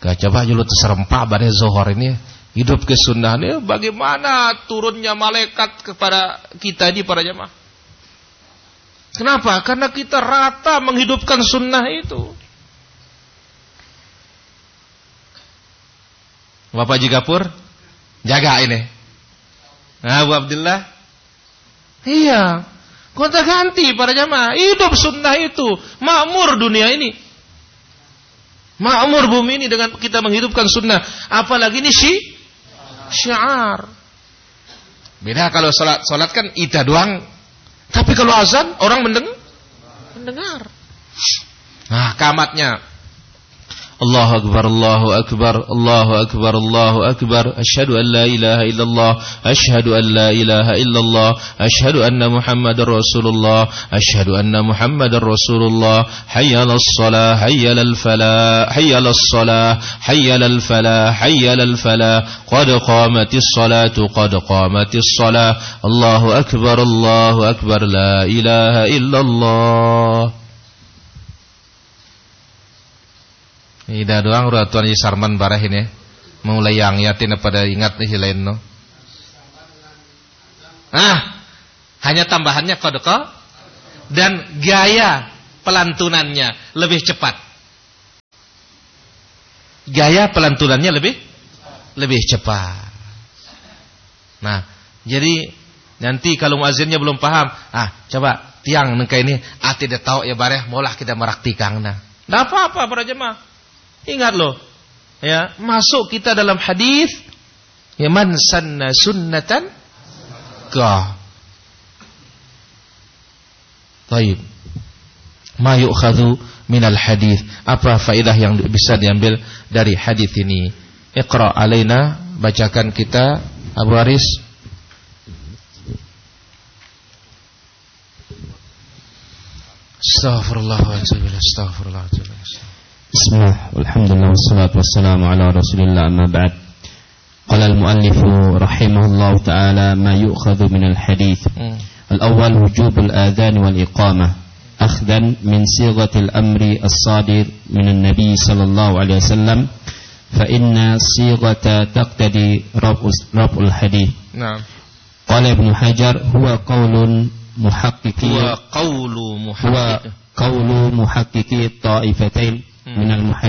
Gak coba julut serempak pada zuhur ini hidup ke sunnah ini, bagaimana turunnya malaikat kepada kita ini para jamaah. Kenapa? Karena kita rata menghidupkan sunnah itu. Bapak Jigapur jaga ini. Nah, Bu Abdullah. Iya. Gonta ganti para jamaah. Hidup sunnah itu. Makmur dunia ini. Makmur bumi ini dengan kita menghidupkan sunnah. Apalagi ini syiar. Beda kalau salat kan ida doang. Tapi kalau azan orang mendengar. Nah, kamatnya. Allahu akbar, Allahu akbar, Allahu akbar, Allahu akbar. Asyhadu an la ilaha illallah, asyhadu an la ilaha illallah, asyhadu anna Muhammadar Rasulullah, asyhadu anna Muhammadar Rasulullah. Hayyalas shalah, hayyalal falah, hayyalas shalah, hayyalal falah, hayyalal falah. Qad qamatis salatu, qad qamatis salah. Allahu akbar, Allahu akbar, la ilaha illallah. Ida doang ruatuan di sarman barah ini. Mulai yang yatin pada ingat nih lain no. Hanya tambahannya kodoko dan gaya pelantunannya lebih cepat. Gaya pelantunannya lebih cepat. Nah, jadi nanti kalau muazzinnya belum paham, coba tiang nengka ini tidak tahu ya bareh, molah kita meraktikang nah. Enggak apa-apa para jemaah. Ingat loh, ya, masuk kita dalam hadis, ya man sanna sunnatan ka. Baik. Ma yu'khadhu minal hadis. Apa faedah yang bisa diambil dari hadis ini? Iqra alaina, bacakan kita Abu Haris. Astaghfirullah. Bismillah, walhamdulillah, wassalatu wassalamu ala rasulillah, amma ba'd. Qala al-muallifu rahimahullahu ta'ala ma yu'khadhu min al-hadith. Al-awwal wujub al-adhan wal-iqamah akhdan min sighati al-amri as-sadir min an-nabi sallallahu alaihi wasallam fa inna sighata taqtadi raf'ul hadith. Naam. Qala Ibnu Hajar huwa qaulun muhaqqiqi ta'ifatain من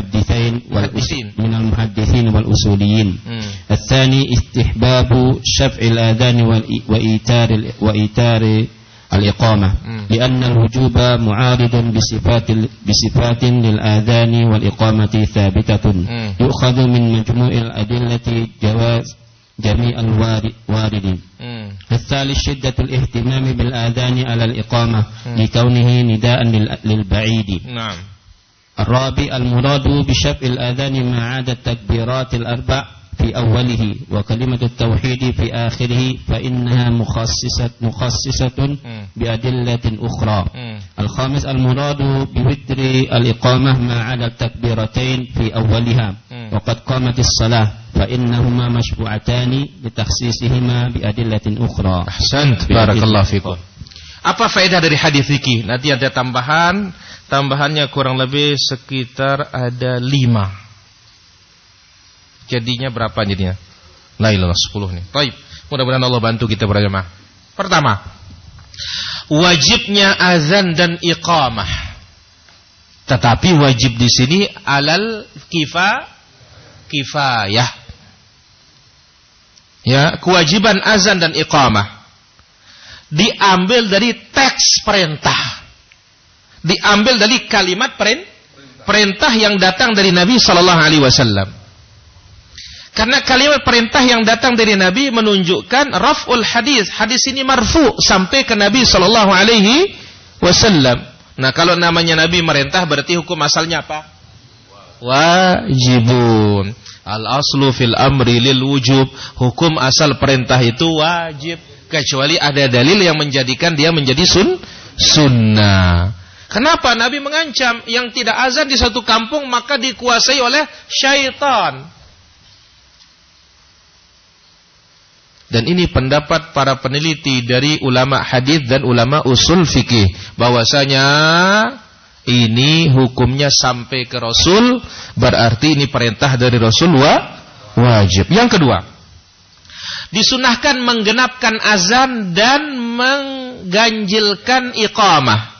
المحدثين والأصوليين. الثاني استحباب شفع الآذان وإيتار الإقامة لأن الوجوب معارض بصفات للآذان والإقامة ثابتة يؤخذ من مجموع الأدلة جواز جميع الواردين. الثالث شدة الاهتمام بالآذان على الإقامة لكونه نداء للبعيد. نعم. الرابع المراد بشفع الآذان ما عدا التكبيرات الأربع في أوله وكلمة التوحيد في آخره فإنها مخصصة بأدلة أخرى. الخامس المراد بوتر الإقامة ما عدا التكبيرتين في أولها وقد قامت الصلاة فإنهما مشفوعتان لتخصيصهما بأدلة أخرى. أحسنت بارك الله فيكم. Apa faedah dari hadis fikih? Nanti ada tambahannya kurang lebih sekitar ada 5. Jadinya berapa jadinya? La ilaha 10 nih. Baik, mudah-mudahan Allah bantu kita berjamaah. Pertama, wajibnya azan dan iqamah. Tetapi wajib di sini alal kifayah. Ya, kewajiban azan dan iqamah diambil dari teks perintah. Diambil dari kalimat perintah yang datang dari Nabi sallallahu alaihi wasallam. Karena kalimat perintah yang datang dari Nabi menunjukkan raf'ul hadis. Hadis ini marfu sampai ke Nabi sallallahu alaihi wasallam. Nah, kalau namanya Nabi merintah berarti hukum asalnya apa? Wajibun. Al-aslu fil amri lil wujub. Hukum asal perintah itu wajib. Kecuali ada dalil yang menjadikan dia menjadi sunnah. Kenapa Nabi mengancam yang tidak azan di satu kampung maka dikuasai oleh syaitan? Dan ini pendapat para peneliti dari ulama hadis dan ulama usul fikih, bahwasanya Ini hukumnya sampai ke Rasul, berarti ini perintah dari Rasul wajib. Yang kedua, disunahkan menggenapkan azan dan mengganjilkan iqamah.